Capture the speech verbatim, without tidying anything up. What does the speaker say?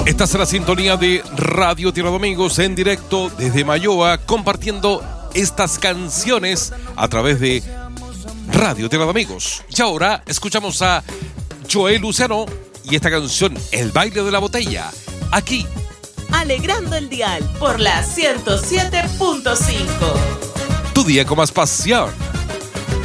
Estás en la sintonía de Radio Tierra de Amigos en directo desde Mayoa, compartiendo estas canciones a través de Radio Tierra de Amigos. Y ahora escuchamos a Joel Luciano y esta canción, El baile de la botella, aquí. Alegrando el dial por la ciento siete punto cinco. Tu día con más pasión.